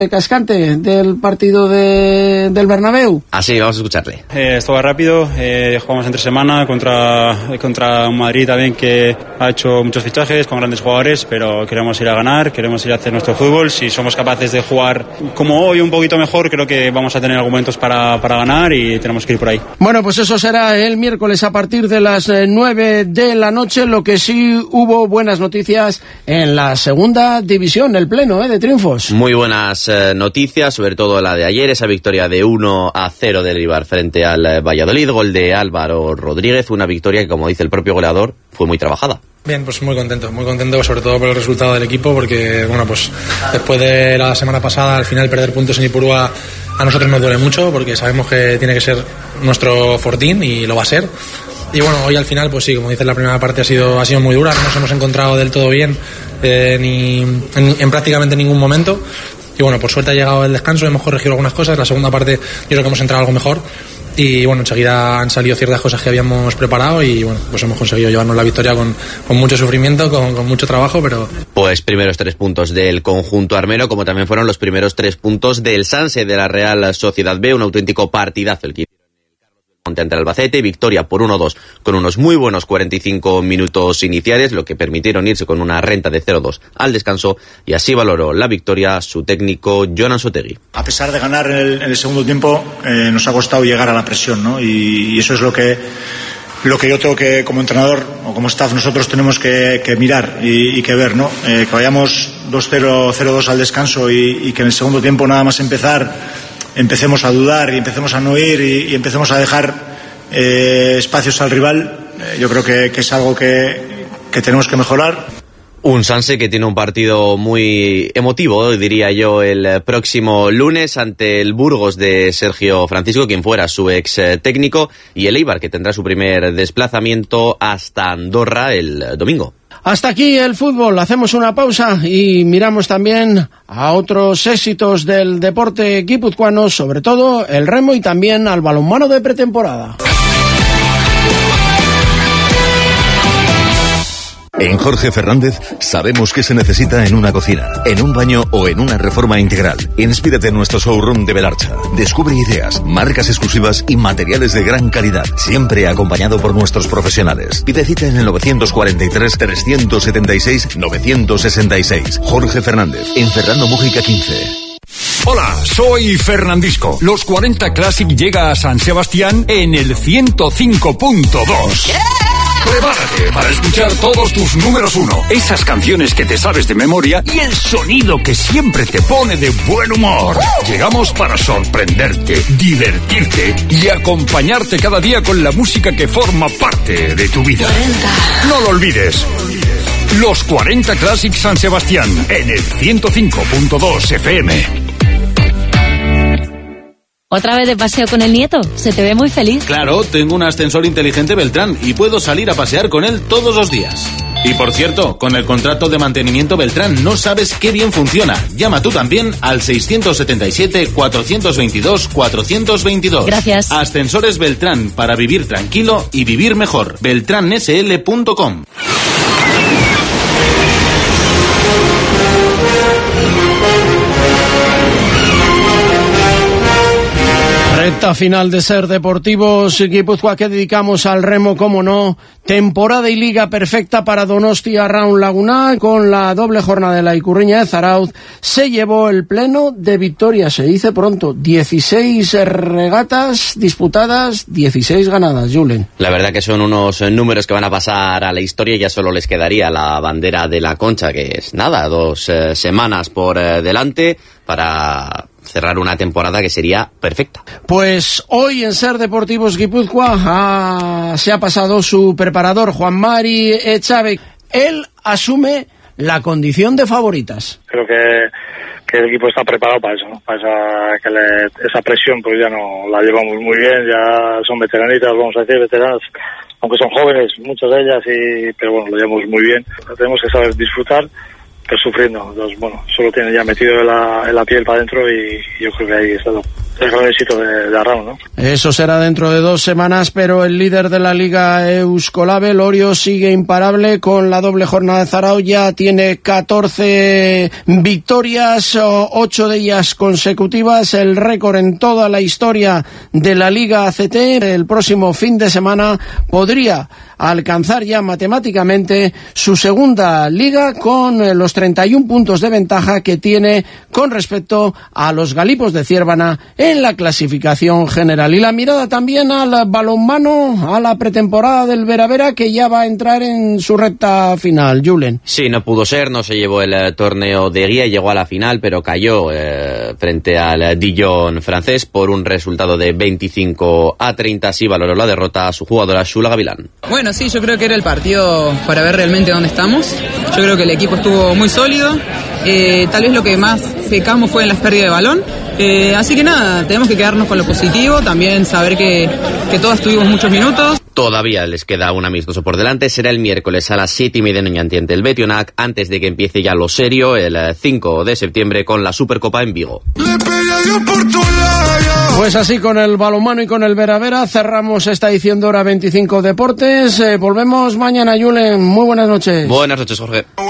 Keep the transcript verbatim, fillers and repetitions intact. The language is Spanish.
Cascante del partido de, del Bernabéu. Así, vamos a escucharle. Eh, esto va rápido, eh, jugamos entre semana contra, contra un Madrid también que ha hecho muchos fichajes con grandes jugadores, pero queremos ir a ganar, queremos ir a hacer nuestro fútbol. Si somos capaces de jugar como hoy un poquito mejor, creo que vamos a tener argumentos para, para ganar y tenemos que ir por ahí. Bueno, pues eso será el miércoles a partir de las nueve de la noche. Lo que sí, hubo buenas noticias en la segunda división, el pleno ¿eh? de triunfos. Muy buenas eh, noticias, sobre todo la de ayer, esa victoria de uno a cero del Eibar frente al eh, Valladolid, gol de Álvaro Rodríguez, una victoria que, como dice el propio goleador, fue muy trabajada. Bien, pues muy contento, muy contento sobre todo por el resultado del equipo, porque bueno, pues después de la semana pasada, al final perder puntos en Ipurúa a nosotros nos duele mucho, porque sabemos que tiene que ser nuestro fortín y lo va a ser. Y bueno, hoy al final, pues sí, como dices, la primera parte ha sido, ha sido muy dura, no nos hemos encontrado del todo bien eh, ni en, en prácticamente ningún momento. Y bueno, por suerte ha llegado el descanso, hemos corregido algunas cosas, la segunda parte yo creo que hemos entrado algo mejor. Y bueno, enseguida han salido ciertas cosas que habíamos preparado y bueno, pues hemos conseguido llevarnos la victoria con, con mucho sufrimiento, con, con mucho trabajo, pero... Pues primeros tres puntos del conjunto armero, como también fueron los primeros tres puntos del Sanse de la Real Sociedad B, un auténtico partidazo el que ante Albacete, victoria por uno dos con unos muy buenos cuarenta y cinco minutos iniciales, lo que permitieron irse con una renta de cero dos al descanso, y así valoró la victoria su técnico Jonan Sotegui. A pesar de ganar en el, en el segundo tiempo, eh, nos ha costado llegar a la presión, ¿no? Y, y eso es lo que lo que yo tengo que, como entrenador o como staff, nosotros tenemos que, que mirar y, y que ver, ¿no? Eh, que vayamos dos cero, cero dos al descanso y, y que en el segundo tiempo, nada más empezar, empecemos a dudar y empecemos a no ir y, y empecemos a dejar eh, espacios al rival. Eh, yo creo que, que es algo que, que tenemos que mejorar. Un Sanse que tiene un partido muy emotivo, diría yo, el próximo lunes ante el Burgos de Sergio Francisco, quien fuera su ex técnico, y el Eibar, que tendrá su primer desplazamiento hasta Andorra el domingo. Hasta aquí el fútbol, hacemos una pausa y miramos también a otros éxitos del deporte guipuzcoano, sobre todo el remo y también al balonmano de pretemporada. En Jorge Fernández sabemos qué se necesita en una cocina, en un baño o en una reforma integral. Inspírate en nuestro showroom de Belarcha. Descubre ideas, marcas exclusivas y materiales de gran calidad, siempre acompañado por nuestros profesionales. Pide cita en el novecientos cuarenta y tres, trescientos setenta y seis, novecientos sesenta y seis. Jorge Fernández, en Fernando Mújica quince. Hola, soy Fernandisco. Los cuarenta Classic llega a San Sebastián en el ciento cinco punto dos. Yeah. Prepárate para escuchar todos tus números uno, esas canciones que te sabes de memoria y el sonido que siempre te pone de buen humor. Llegamos para sorprenderte, divertirte y acompañarte cada día con la música que forma parte de tu vida. No lo olvides. Los cuarenta Classic San Sebastián en el ciento cinco punto dos F M. ¿Otra vez de paseo con el nieto? Se te ve muy feliz. Claro, tengo un ascensor inteligente Beltrán y puedo salir a pasear con él todos los días. Y por cierto, con el contrato de mantenimiento Beltrán no sabes qué bien funciona. Llama tú también al seiscientos setenta y siete, cuatrocientos veintidós, cuatrocientos veintidós. Gracias. Ascensores Beltrán, para vivir tranquilo y vivir mejor. beltrán s l punto com. Recta final de Ser Deportivos Guipúzcoa, que dedicamos al remo, como no. Temporada y liga perfecta para Donostia Round Laguna, con la doble jornada de la Icurriña de Zarauz. Se llevó el pleno de victorias, se dice pronto. dieciséis regatas disputadas, dieciséis ganadas, Julen. La verdad que son unos números que van a pasar a la historia, y ya solo les quedaría la bandera de la Concha, que es nada, dos eh, semanas por eh, delante para cerrar una temporada que sería perfecta. Pues hoy en Ser Deportivos Guipúzcoa ah, se ha pasado su preparador, Juan Mari Echave. Él asume la condición de favoritas. Creo que, que el equipo está preparado para eso, ¿no? Para esa, que le, esa presión pues ya no la llevamos muy bien, ya son veteranitas, vamos a decir, veteranas, aunque son jóvenes, muchas de ellas, y, pero bueno, lo llevamos muy bien. Tenemos que saber disfrutar, pero sufriendo. Entonces, bueno, solo tiene ya metido en la, en la piel para adentro, y yo creo que ahí está lo, el gran éxito de, de Arraun, ¿no? Eso será dentro de dos semanas, pero el líder de la Liga Euskolabel, Orio, sigue imparable con la doble jornada de Zarautz. Tiene catorce victorias, ocho de ellas consecutivas, el récord en toda la historia de la Liga A C T. El próximo fin de semana podría alcanzar ya matemáticamente su segunda liga con los treinta y un puntos de ventaja que tiene con respecto a los Galipos de Ciervana en la clasificación general. Y la mirada también al balonmano, a la pretemporada del Vera Vera, que ya va a entrar en su recta final. Julen. Sí, no pudo ser, no se llevó el eh, torneo de guía, llegó a la final, pero cayó eh, frente al Dijon francés por un resultado de veinticinco a treinta. Así valoró la derrota a su jugadora Shula Gavilán. Bueno, sí, yo creo que era el partido para ver realmente dónde estamos. Yo creo que el equipo estuvo muy sólido. Eh, tal vez lo que más pecamos fue en las pérdidas de balón. Eh, así que nada, tenemos que quedarnos con lo positivo, también saber que, que todos tuvimos muchos minutos. Todavía les queda un amistoso por delante, será el miércoles a las siete y media en Oñati ante el Betionac, antes de que empiece ya lo serio el cinco de septiembre con la Supercopa en Vigo. Pues así, con el balonmano y con el Vera Vera cerramos esta edición de Hora veinticinco Deportes. Eh, volvemos mañana, Julen. Muy buenas noches. Buenas noches, Jorge.